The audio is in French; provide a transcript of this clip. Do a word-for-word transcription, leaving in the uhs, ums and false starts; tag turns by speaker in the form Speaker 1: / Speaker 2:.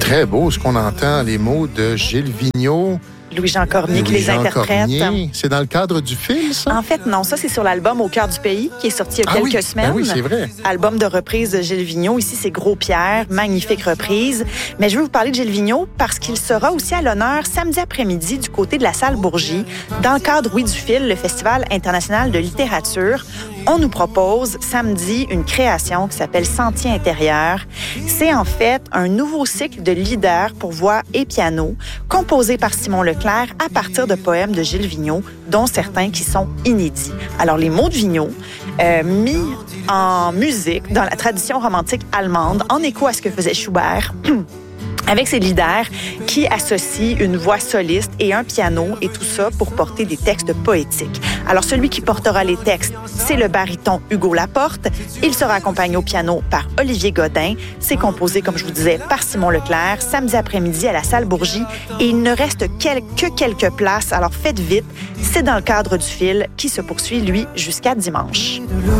Speaker 1: très beau ce qu'on entend, les mots de Gilles Vigneault.
Speaker 2: Louis-Jean Cormier qui les interprète.
Speaker 1: Cormier. C'est dans le cadre du film, ça?
Speaker 2: En fait, non. Ça, c'est sur l'album Au cœur du pays, qui est sorti il y a
Speaker 1: ah
Speaker 2: quelques
Speaker 1: oui.
Speaker 2: semaines.
Speaker 1: Ben oui, c'est vrai.
Speaker 2: Album de reprise de Gilles Vigneault. Ici, c'est Gros Pierre. Magnifique reprise. Mais je veux vous parler de Gilles Vigneault parce qu'il sera aussi à l'honneur samedi après-midi du côté de la salle Bourgie, dans le cadre, oui, du Fil, le Festival international de littérature. On nous propose samedi une création qui s'appelle Sentier intérieur. C'est en fait un nouveau cycle de leaders pour voix et piano, composé par Simon Leclerc à partir de poèmes de Gilles Vigneault, dont certains qui sont inédits. Alors, les mots de Vigneault, euh, mis en musique dans la tradition romantique allemande, en écho à ce que faisait Schubert, avec ses leaders qui associent une voix soliste et un piano, et tout ça pour porter des textes poétiques. Alors, celui qui portera les textes, c'est le baryton Hugo Laporte. Il sera accompagné au piano par Olivier Godin. C'est composé, comme je vous disais, par Simon Leclerc, samedi après-midi à la salle Bourgie. Et il ne reste quel- que quelques places, alors faites vite. C'est dans le cadre du Fil qui se poursuit, lui, jusqu'à dimanche.